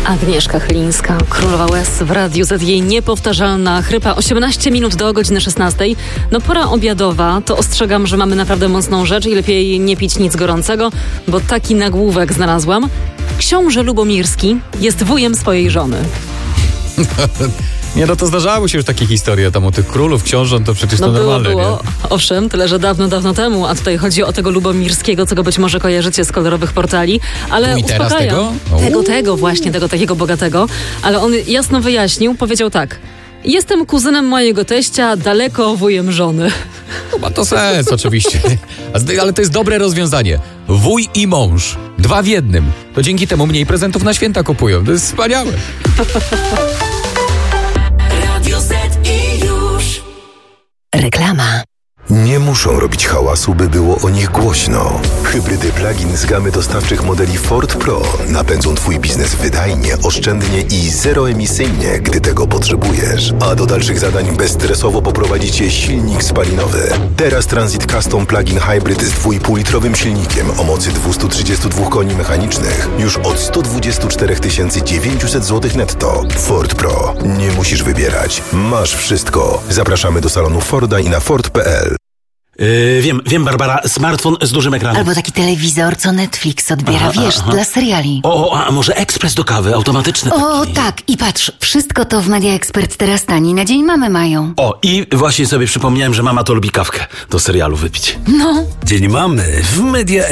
Agnieszka Chylińska, królowa łez w Radiu Z, jej niepowtarzalna chrypa. 18 minut do godziny 16. No pora obiadowa, to ostrzegam, że mamy naprawdę mocną rzecz i lepiej nie pić nic gorącego, bo taki nagłówek znalazłam. Książę Lubomirski jest wujem swojej żony. Nie, no to zdarzały się już takie historie tam o tych królów, książąt, to przecież to normalne, było. Nie? Owszem, tyle, że dawno temu, a tutaj chodzi o tego Lubomirskiego, co go być może kojarzycie z kolorowych portali, ale I teraz uspokajam. Tego właśnie, tego takiego bogatego, ale on jasno wyjaśnił, powiedział tak: jestem kuzynem mojego teścia, daleko wujem żony. No, ma to sens, oczywiście. Ale to jest dobre rozwiązanie. Wuj i mąż. 2 w 1. To dzięki temu mniej prezentów na święta kupują. To jest wspaniałe. Reklama. Nie muszą robić hałasu, by było o nich głośno. Hybrydy plug-in z gamy dostawczych modeli Ford Pro napędzą Twój biznes wydajnie, oszczędnie i zeroemisyjnie, gdy tego potrzebujesz. A do dalszych zadań bezstresowo poprowadzi Cię silnik spalinowy. Teraz Transit Custom Plug-in Hybrid z 2,5-litrowym silnikiem o mocy 232 koni mechanicznych już od 124 900 zł netto. Ford Pro. Nie musisz wybierać. Masz wszystko. Zapraszamy do salonu Forda i na Ford.pl. Wiem, Barbara, smartfon z dużym ekranem. Albo taki telewizor, co Netflix odbiera, dla seriali. A może ekspres do kawy, automatyczny taki. O, tak, i patrz, wszystko to w Media Expert teraz taniej, na Dzień Mamy mają. I właśnie sobie przypomniałem, że mama to lubi kawkę do serialu wypić. No. Dzień Mamy w Media